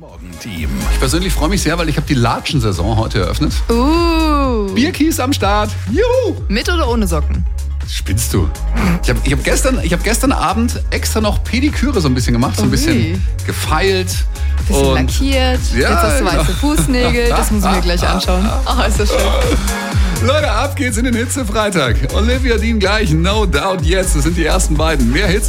Morgenteam. Ich persönlich freue mich sehr, weil ich habe die Latschen-Saison heute eröffnet. Bierkies am Start. Juhu! Mit oder ohne Socken? Spinnst du? Ich hab gestern Abend extra noch Pediküre so ein bisschen gemacht, so ein bisschen gefeilt. Bisschen lackiert. Ja, jetzt hast du weiße genau. Fußnägel. Das muss ich mir gleich anschauen. Ach, ist das schön. Leute, ab geht's in den Hitze-Freitag. Olivia Dean gleich, No Doubt jetzt. Das sind die ersten beiden. Mehr Hits